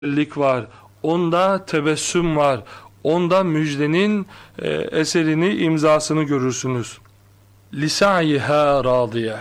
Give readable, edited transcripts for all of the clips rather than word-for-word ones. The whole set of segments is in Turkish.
lik var, onda tebessüm var, onda müjdenin eserini, imzasını görürsünüz. Lisa'iha radiye.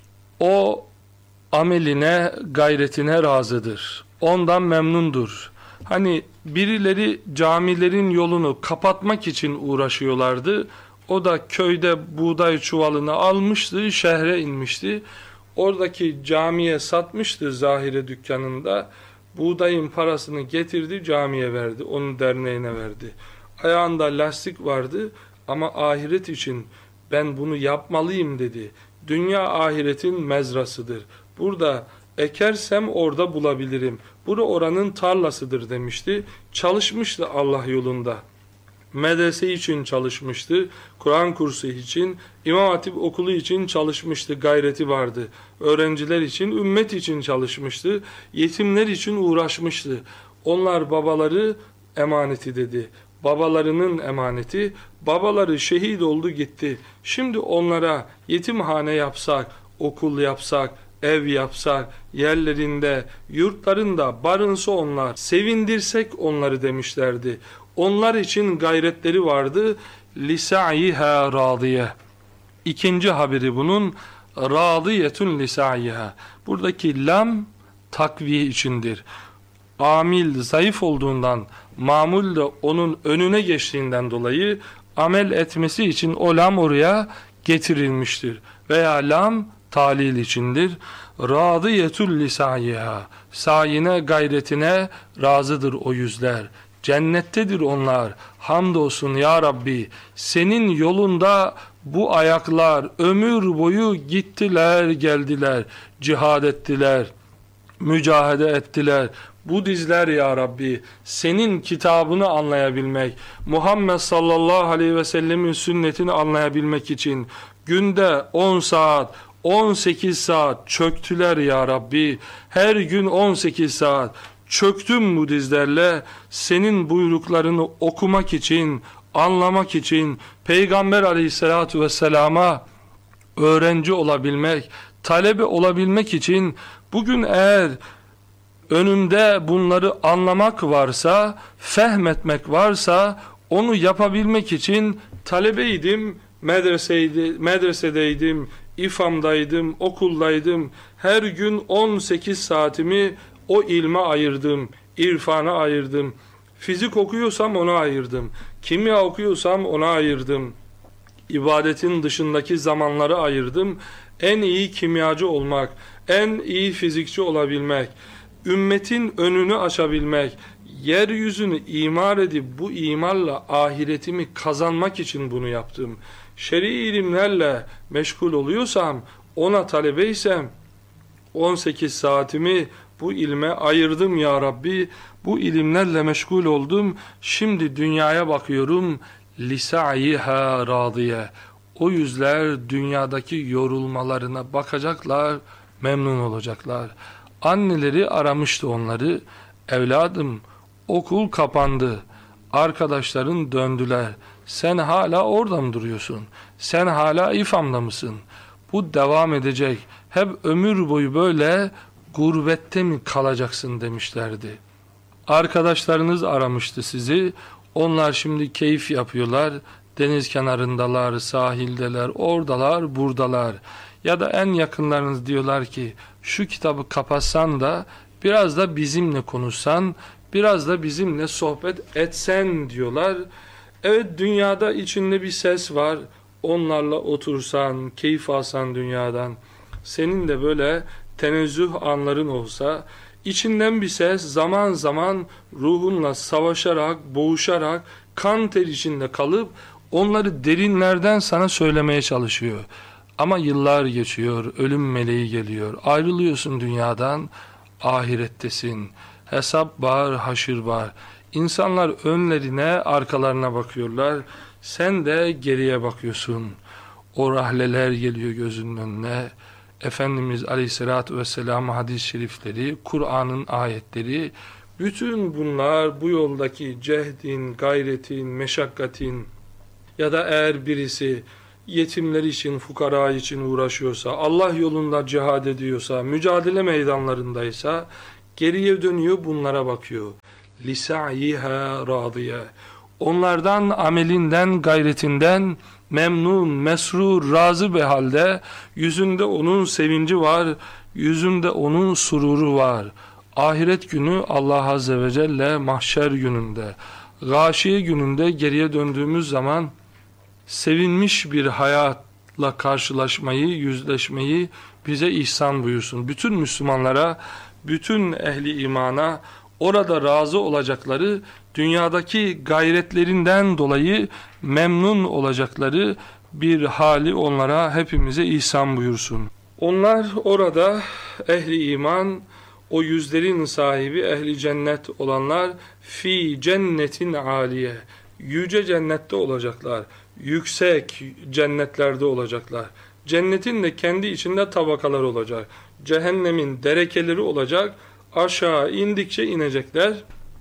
O ameline, gayretine razıdır. Ondan memnundur. Hani birileri camilerin yolunu kapatmak için uğraşıyorlardı. O da köyde buğday çuvalını almıştı, şehre inmişti. Oradaki camiye satmıştı zahire dükkanında. Buğdayın parasını getirdi, camiye verdi, onun derneğine verdi. Ayağında lastik vardı ama ahiret için ben bunu yapmalıyım dedi. Dünya ahiretin mezrasıdır. Burada ekersem orada bulabilirim. Bura oranın tarlasıdır demişti. Çalışmıştı Allah yolunda. Medrese için çalışmıştı, Kur'an kursu için, İmam Hatip okulu için çalışmıştı, gayreti vardı. Öğrenciler için, ümmet için çalışmıştı, yetimler için uğraşmıştı. Onlar babaları emaneti dedi. Babalarının emaneti, babaları şehit oldu gitti. Şimdi onlara yetimhane yapsak, okul yapsak, ev yapsak, yerlerinde, yurtlarında barınsa onlar, sevindirsek onları demişlerdi. Onlar için gayretleri vardı. Lisa'iha radiye. İkinci haberi bunun radiyetun lisa'iha. Buradaki lam takviye içindir. Amil zayıf olduğundan, mamul de onun önüne geçtiğinden dolayı amel etmesi için o lam oraya getirilmiştir. Veya lam talil içindir. Radiyetul lisa'iha. Sayine, gayretine razıdır o yüzler. Cennettedir onlar. Hamdolsun ya Rabbi. Senin yolunda bu ayaklar ömür boyu gittiler, geldiler, cihad ettiler, mücahede ettiler. Bu dizler ya Rabbi, senin kitabını anlayabilmek, Muhammed sallallahu aleyhi ve sellemin sünnetini anlayabilmek için günde 10 saat, 18 saat çöktüler ya Rabbi. Her gün 18 saat çöktüm bu dizlerle senin buyruklarını okumak için, anlamak için, Peygamber aleyhissalatu vesselama öğrenci olabilmek, talebe olabilmek için bugün eğer önümde bunları anlamak varsa, fehmetmek varsa onu yapabilmek için talebeydim, medresedeydim, İFAM'daydım, okuldaydım. Her gün 18 saatimi o ilme ayırdım, irfana ayırdım. Fizik okuyorsam ona ayırdım. Kimya okuyorsam ona ayırdım. İbadetin dışındaki zamanları ayırdım. En iyi kimyacı olmak, en iyi fizikçi olabilmek, ümmetin önünü açabilmek, yeryüzünü imar edip bu imarla ahiretimi kazanmak için bunu yaptım. Şer'i ilimlerle meşgul oluyorsam, ona talebeysem, 18 saatimi bu ilme ayırdım ya Rabbi, bu ilimlerle meşgul oldum, şimdi dünyaya bakıyorum, lisa'iha radiye. O yüzler dünyadaki yorulmalarına bakacaklar, memnun olacaklar. Anneleri aramıştı onları, evladım okul kapandı, arkadaşların döndüler, sen hala orada mı duruyorsun, sen hala İFAM'da mısın, bu devam edecek, hep ömür boyu böyle gurbette mi kalacaksın demişlerdi. Arkadaşlarınız aramıştı sizi, onlar şimdi keyif yapıyorlar, deniz kenarındalar, sahildeler, oradalar, buradalar. Ya da en yakınlarınız diyorlar ki, şu kitabı kapatsan da biraz da bizimle konuşsan, biraz da bizimle sohbet etsen diyorlar. Evet, dünyada içinde bir ses var, onlarla otursan, keyif alsan dünyadan, senin de böyle tenezzüh anların olsa, içinden bir ses zaman zaman ruhunla savaşarak, boğuşarak, kan ter içinde kalıp onları derinlerden sana söylemeye çalışıyor. Ama yıllar geçiyor, ölüm meleği geliyor, ayrılıyorsun dünyadan, ahirettesin, hesap var, haşir var. İnsanlar önlerine, arkalarına bakıyorlar, sen de geriye bakıyorsun. O rahleler geliyor gözünün önüne. Efendimiz Aleyhisselatü Vesselam hadis-i şerifleri, Kur'an'ın ayetleri, bütün bunlar bu yoldaki cehdin, gayretin, meşakkatin ya da eğer birisi yetimler için, fukara için uğraşıyorsa, Allah yolunda cihad ediyorsa, mücadele meydanlarındaysa, Geriye dönüyor, bunlara bakıyor. لِسَعْيِهَا رَاضِيَةً Onlardan, amelinden, gayretinden memnun, mesrur, razı bir halde, yüzünde onun sevinci var, yüzünde onun sururu var. Ahiret günü Allah Azze ve Celle mahşer gününde, gâşiye gününde geriye döndüğümüz zaman sevinmiş bir hayatla karşılaşmayı, yüzleşmeyi bize ihsan buyursun. Bütün Müslümanlara, bütün ehli imana orada razı olacakları, dünyadaki gayretlerinden dolayı memnun olacakları bir hali onlara, hepimize ihsan buyursun. Onlar orada ehli iman, o yüzlerin sahibi ehli cennet olanlar fi cennetin aliye, yüce cennette olacaklar, yüksek cennetlerde olacaklar. Cennetin de kendi içinde tabakalar olacak, cehennemin derekeleri olacak, aşağı indikçe inecekler.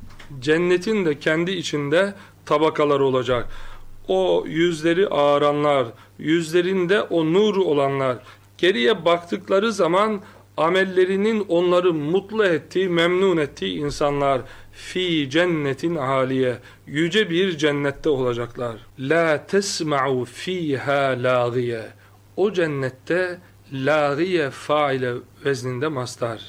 Cennetin de kendi içinde tabakalar olacak. O yüzleri ağaranlar, yüzlerinde o nur olanlar, geriye baktıkları zaman amellerinin onları mutlu ettiği, memnun ettiği insanlar fi cennetin aliye, yüce bir cennette olacaklar. La tesma'u fiha lâgiye. O cennette lâgiye faile vezninde mastar.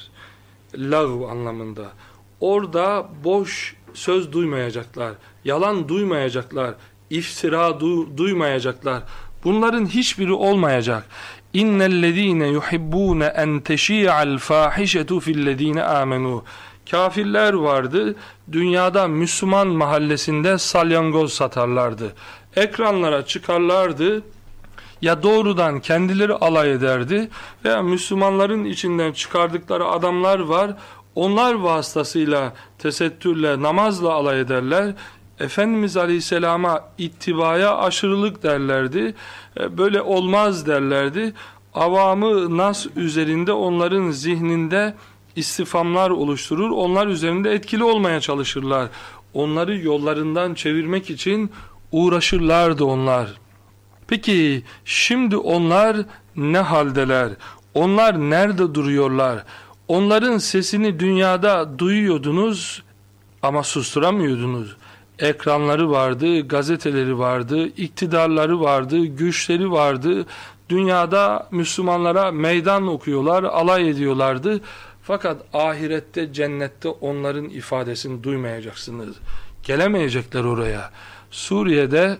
Lağv anlamında. Orada boş söz duymayacaklar, yalan duymayacaklar, iftira duymayacaklar. Bunların hiçbiri olmayacak. İnnellezîne yuhibbûne en teşî'al fâhişetu fillezîne âmenû. Kafirler vardı, dünyada Müslüman mahallesinde salyangoz satarlardı. Ekranlara çıkarlardı, ya doğrudan kendileri alay ederdi veya Müslümanların içinden çıkardıkları adamlar var, onlar vasıtasıyla tesettürle, namazla alay ederler. Efendimiz Aleyhisselam'a ittibaya aşırılık derlerdi, böyle olmaz derlerdi. Avamı nas üzerinde, onların zihninde istifamlar oluşturur, onlar üzerinde etkili olmaya çalışırlar. Onları yollarından çevirmek için uğraşırlardı onlar. Peki şimdi onlar ne haldeler? Onlar nerede duruyorlar? Onların sesini dünyada duyuyordunuz ama susturamıyordunuz. Ekranları vardı, gazeteleri vardı, iktidarları vardı, güçleri vardı. Dünyada Müslümanlara meydan okuyorlar, alay ediyorlardı. Fakat ahirette, cennette onların ifadesini duymayacaksınız. Gelemeyecekler oraya. Suriye'de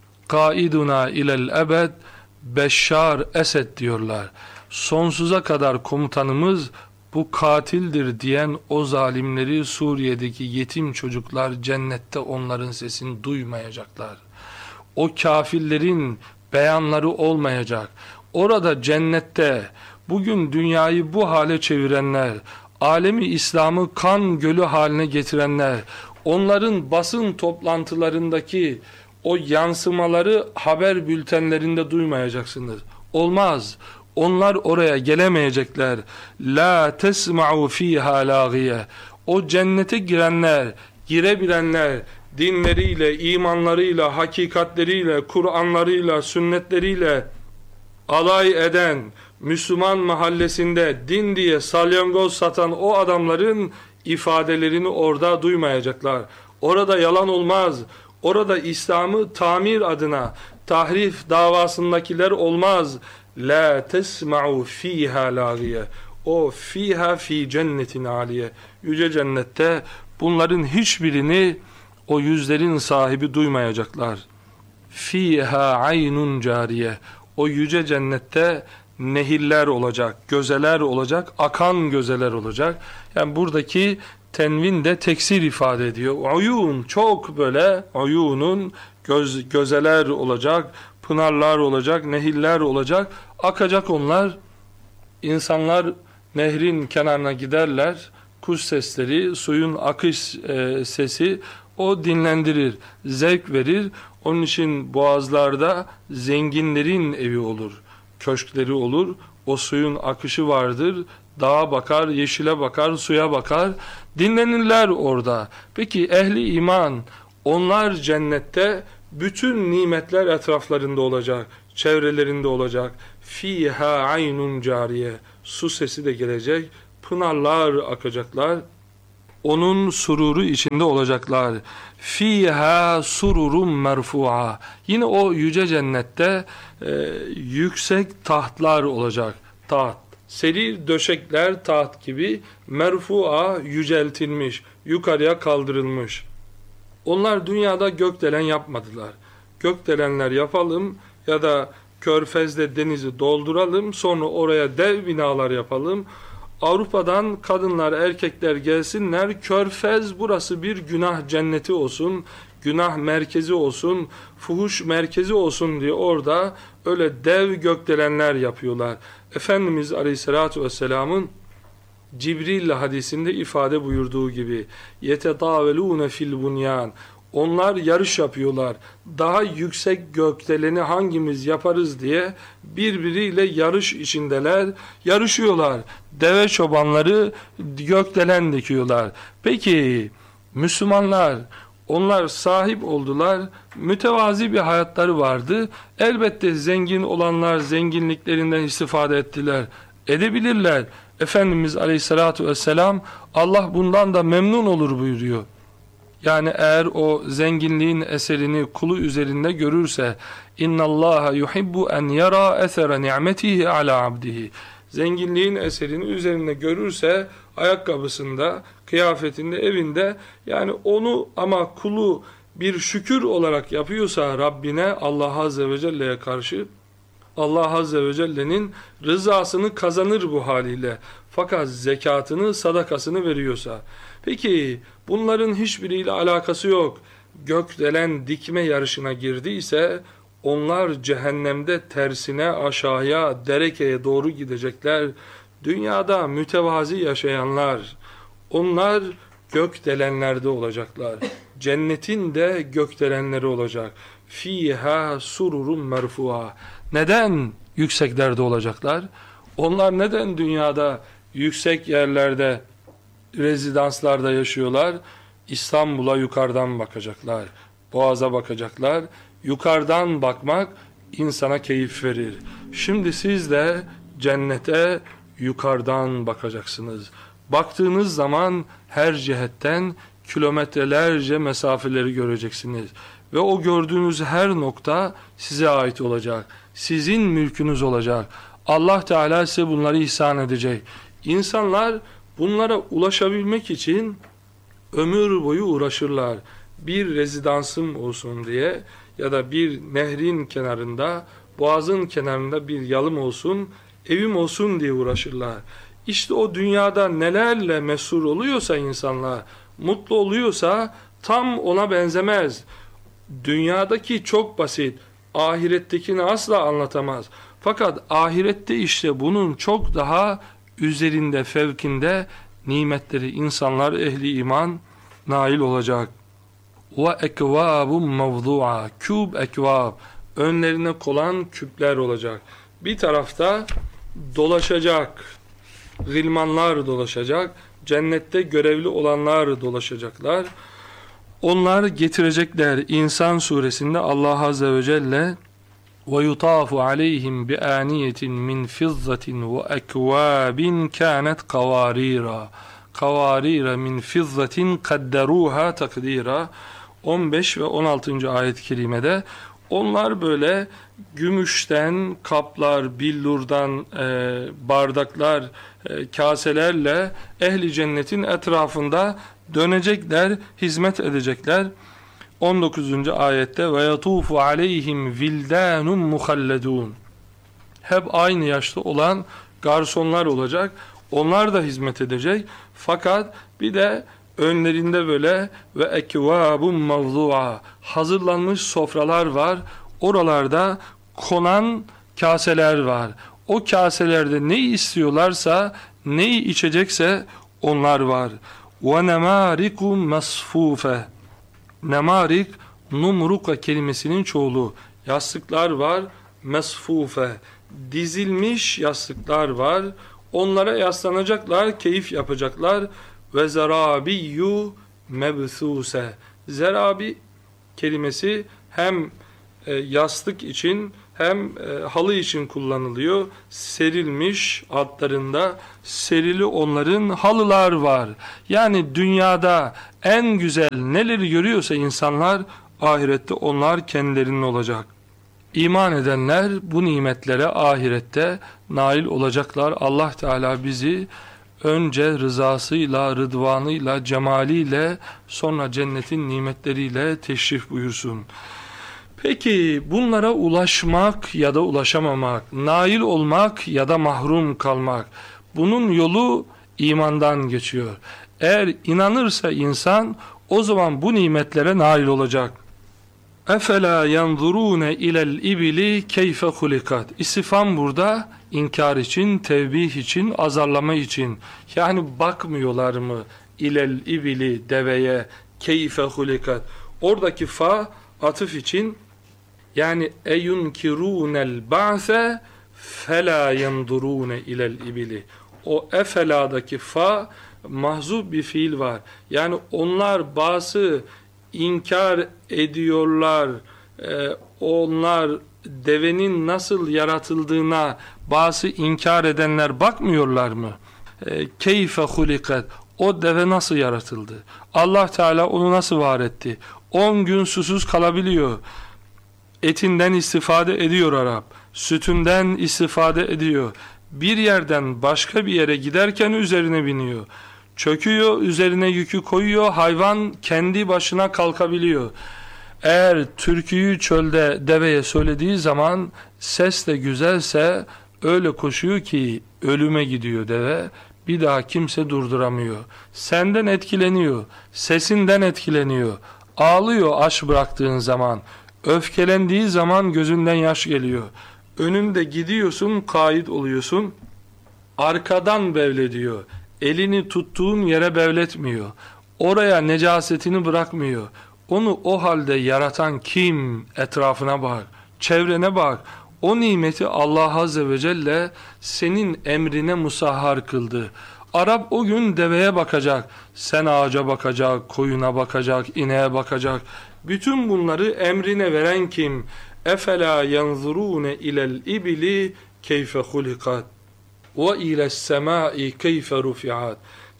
kaiduna ilel ebed Beşşar Esed diyorlar. Sonsuza kadar komutanımız bu katildir diyen o zalimleri, Suriye'deki yetim çocuklar cennette onların sesini duymayacaklar. O kafirlerin beyanları olmayacak. Orada cennette bugün dünyayı bu hale çevirenler, alemi İslam'ı kan gölü haline getirenler, onların basın toplantılarındaki o yansımaları haber bültenlerinde duymayacaksınız. Olmaz. Onlar oraya gelemeyecekler. La tesma'u fiha lâgiye. O cennete girenler, girebilenler, dinleriyle, imanlarıyla, hakikatleriyle, Kur'anlarıyla, sünnetleriyle alay eden, Müslüman mahallesinde din diye salyangoz satan o adamların ifadelerini orada duymayacaklar. Orada yalan olmaz. Orada İslam'ı tamir adına tahrif davasındakiler olmaz. La tesma'u fiha lâgiye. O fiha fi cennetin aliye. Yüce cennette bunların hiçbirini o yüzlerin sahibi duymayacaklar. Fiha aynun cariye. O yüce cennette nehirler olacak, gözeler olacak, akan gözeler olacak. Yani buradaki tenvin de teksir ifade ediyor. Uyun, çok böyle uyunun gözeler olacak, pınarlar olacak, nehirler olacak, akacak onlar. İnsanlar nehrin kenarına giderler, kuş sesleri, suyun akış sesi o dinlendirir, zevk verir. Onun için boğazlarda zenginlerin evi olur, köşkleri olur. O suyun akışı vardır. Dağa bakar, yeşile bakar, suya bakar. Dinlenirler orada. Peki ehli iman, onlar cennette bütün nimetler etraflarında olacak, çevrelerinde olacak. Fiha aynun cariye. Su sesi de gelecek, pınarlar akacaklar. Onun sururu içinde olacaklar. Fiha sururun merfu'a. Yine o yüce cennette yüksek tahtlar olacak. Taht. Serir döşekler taht gibi, merfu'a yüceltilmiş, yukarıya kaldırılmış. Onlar dünyada gökdelen yapmadılar. Gökdelenler yapalım ya da Körfez'de denizi dolduralım, sonra oraya dev binalar yapalım. Avrupa'dan kadınlar, erkekler gelsinler, Körfez burası bir günah cenneti olsun, günah merkezi olsun, fuhuş merkezi olsun diye orada öyle dev gökdelenler yapıyorlar. Efendimiz Aleyhisselatü Vesselam'ın Cibril hadisinde ifade buyurduğu gibi يَتَطَاوَلُونَ fil bunyan. Onlar yarış yapıyorlar. Daha yüksek gökdeleni hangimiz yaparız diye birbiriyle yarış içindeler, yarışıyorlar. Deve çobanları gökdelen dikiyorlar. Peki Müslümanlar, onlar sahip oldular, mütevazi bir hayatları vardı. Elbette zengin olanlar zenginliklerinden istifade ettiler, edebilirler. Efendimiz Aleyhisselatü Vesselam Allah bundan da memnun olur buyuruyor. Yani eğer o zenginliğin eserini kulu üzerinde görürse اِنَّ اللّٰهَ يُحِبُّ اَنْ يَرَى اَثَرَ نِعْمَتِهِ عَلَى عَبْدِهِ. Zenginliğin eserini üzerinde görürse ayakkabısında, kıyafetinde, evinde, yani onu ama kulu bir şükür olarak yapıyorsa Rabbine, Allah Azze ve Celle'ye karşı, Allah Azze ve Celle'nin rızasını kazanır bu haliyle. Fakat zekatını, sadakasını veriyorsa. Peki bunların hiçbiriyle alakası yok. Gökdelen dikme yarışına girdiyse onlar cehennemde tersine, aşağıya, derekeye doğru gidecekler. Dünyada mütevazi yaşayanlar, onlar gökdelenlerde olacaklar. Cennetin de gökdelenleri olacak. Fiha sururun merfuha. Neden yükseklerde olacaklar? Onlar neden dünyada yüksek yerlerde, rezidanslarda yaşıyorlar? İstanbul'a yukarıdan bakacaklar. Boğaz'a bakacaklar. Yukarıdan bakmak insana keyif verir. Şimdi siz de cennete yukarıdan bakacaksınız. Baktığınız zaman her cihetten kilometrelerce mesafeleri göreceksiniz. Ve o gördüğünüz her nokta size ait olacak. Sizin mülkünüz olacak. Allah Teala size bunları ihsan edecek. İnsanlar bunlara ulaşabilmek için ömür boyu uğraşırlar. Bir rezidansım olsun diye ya da bir nehrin kenarında, boğazın kenarında bir yalım olsun, evim olsun diye uğraşırlar. İşte o dünyada nelerle mesrur oluyorsa insanlar, mutlu oluyorsa tam ona benzemez. Dünyadaki çok basit, ahirettekini asla anlatamaz. Fakat ahirette işte bunun çok daha üzerinde, fevkinde nimetleri insanlar, ehli iman nail olacak. Ve ekvabun mevdu'a, küb ekvab, önlerine konan küpler olacak. Bir tarafta dolaşacak gılmanlar dolaşacak, cennette görevli olanlar dolaşacaklar. Onlar getirecekler. İnsan suresinde Allah Azze ve Celle وَيُطَافُ عَلَيْهِمْ بِآنِيَةٍ مِّنْ فِضَّةٍ وَأَكْوَابٍ كَانَتْ قَوَارِيرًا قَوَارِيرَ مِنْ فِضَّةٍ قَدَّرُوهَا تَقْدِيرًا 15 ve 16. ayet-i kerimede onlar böyle gümüşten kaplar, billurdan bardaklar, kaselerle ehli cennetin etrafında dönecekler, hizmet edecekler. 19. ayette ve yatufu aleyhim vildanun muhalledun. Hep aynı yaşta olan garsonlar olacak. Onlar da hizmet edecek. Fakat bir de önlerinde böyle ve ekvabun mevdu'a, hazırlanmış sofralar var. Oralarda konan kaseler var. O kaselerde neyi istiyorlarsa, neyi içecekse onlar var. Ve nemariku masfufe. Nemarik, numruka kelimesinin çoğulu. Yastıklar var, mesfufe. Dizilmiş yastıklar var. Onlara yaslanacaklar, keyif yapacaklar. Ve zerabiyyu mebthuse. Zerabi kelimesi hem yastık için hem halı için kullanılıyor. Serilmiş, altlarında serili onların halılar var. Yani dünyada en güzel neleri görüyorsa insanlar, ahirette onlar kendilerinin olacak. İman edenler bu nimetlere ahirette nail olacaklar. Allah Teala bizi önce rızasıyla, rıdvanıyla, cemaliyle, sonra cennetin nimetleriyle teşrif buyursun. Peki bunlara ulaşmak ya da ulaşamamak, nail olmak ya da mahrum kalmak, bunun yolu imandan geçiyor. Eğer inanırsa insan, o zaman bu nimetlere nail olacak. اَفَلَا يَنْظُرُونَ اِلَى الْاِبِلِ كَيْفَ خُلِقَتْ İstifham burada inkar için, tevbih için, azarlama için. Yani bakmıyorlar mı ilel ibili, deveye, keyfe hulikat. Oradaki fa atıf için, yani eyunkirunel ba'se fela yendurune ilel ibili. O efela'daki fa mahzub bir fiil var. Yani onlar bazı inkar ediyorlar. Onlar devenin nasıl yaratıldığına bazı inkar edenler bakmıyorlar mı? Keyfe hulikat. O deve nasıl yaratıldı? Allah Teala onu nasıl var etti? 10 gün susuz kalabiliyor. Etinden istifade ediyor Arap. Sütünden istifade ediyor. Bir yerden başka bir yere giderken üzerine biniyor. Çöküyor, üzerine yükü koyuyor, hayvan kendi başına kalkabiliyor. Eğer türküyü çölde deveye söylediği zaman ses de güzelse öyle koşuyor ki ölüme gidiyor deve. Bir daha kimse durduramıyor. Senden etkileniyor, sesinden etkileniyor. Ağlıyor aç bıraktığın zaman. Öfkelendiği zaman gözünden yaş geliyor. Önünde gidiyorsun, kaid oluyorsun. Arkadan bevlediyor. Elini tuttuğun yere bevletmiyor. Oraya necasetini bırakmıyor. Onu o halde yaratan kim? Etrafına bak, çevrene bak. O nimeti Allah Azze ve Celle senin emrine musahhar kıldı. Arap o gün deveye bakacak, sen ağaca bakacak, koyuna bakacak, ineğe bakacak. Bütün bunları emrine veren kim? اَفَلَا يَنْظُرُونَ اِلَى الْاِبِلِ كَيْفَ خُلِقَتْ وَاِلَى السَّمَاءِ كَيْفَ رُفِعَتْ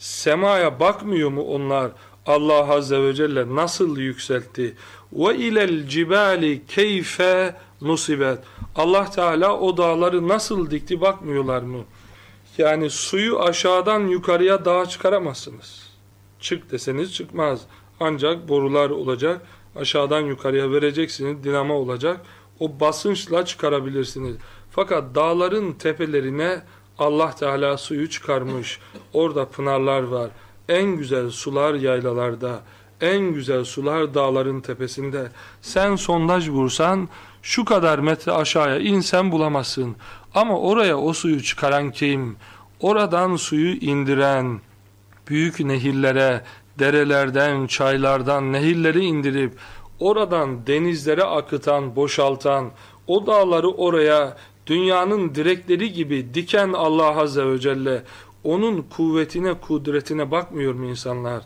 Semaya bakmıyor mu onlar? Allah Azze ve Celle nasıl yükseltti? وَاِلَى الْجِبَالِ كَيْفَ نُصِبَتْ Allah Teala o dağları nasıl dikti bakmıyorlar mı? Yani suyu aşağıdan yukarıya dağa çıkaramazsınız. Çık deseniz çıkmaz. Ancak borular olacak. Aşağıdan yukarıya vereceksiniz. Dinamo olacak. O basınçla çıkarabilirsiniz. Fakat dağların tepelerine Allah Teala suyu çıkarmış. Orada pınarlar var. En güzel sular yaylalarda. En güzel sular dağların tepesinde. Sen sondaj vursan şu kadar metre aşağıya insen bulamazsın. Ama oraya o suyu çıkaran kim? Oradan suyu indiren, büyük nehirlere, derelerden, çaylardan nehirleri indirip oradan denizlere akıtan, boşaltan, o dağları oraya dünyanın direkleri gibi diken Allah Azze ve Celle, onun kuvvetine, kudretine bakmıyor mu insanlar?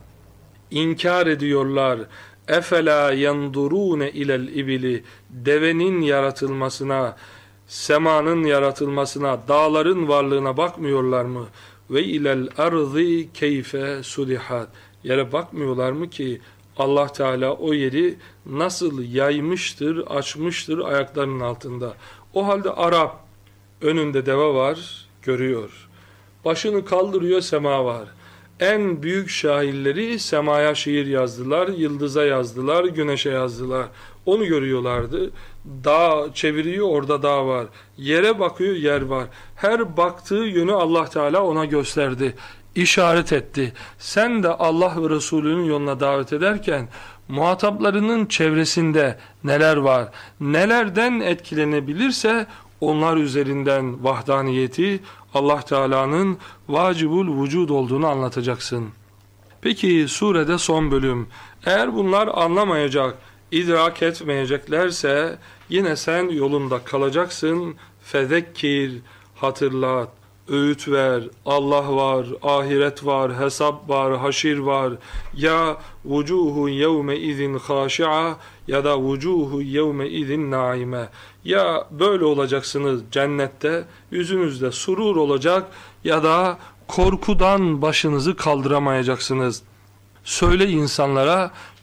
İnkar ediyorlar. Efela yendurune ilel ibili, devenin yaratılmasına, semanın yaratılmasına, dağların varlığına bakmıyorlar mı? Ve ilel arzi keyfe sulihat, yere bakmıyorlar mı ki Allah Teala o yeri nasıl yaymıştır, açmıştır ayaklarının altında. O halde Arap, önünde deve var, görüyor. Başını kaldırıyor, sema var. En büyük şairleri semaya şiir yazdılar, yıldıza yazdılar, güneşe yazdılar. Onu görüyorlardı. Dağ çeviriyor, orada dağ var. Yere bakıyor, yer var. Her baktığı yönü Allah Teala ona gösterdi, işaret etti. Sen de Allah ve Resulünün yoluna davet ederken muhataplarının çevresinde neler var, nelerden etkilenebilirse onlar üzerinden vahdaniyeti, Allah Teala'nın vacibul vücud olduğunu anlatacaksın. Peki surede son bölüm. Eğer bunlar anlamayacak, idrak etmeyeceklerse yine sen yolunda kalacaksın. Fezekkir, hatırlat. öğüt ver, Allah var, ahiret var, hesap var, haşir var. Ya vucuhun yevme izin haşi'a ya da vucuhu yevme izin naime. Ya böyle olacaksınız cennette, yüzünüzde surur olacak ya da korkudan başınızı kaldıramayacaksınız. Söyle insanlara,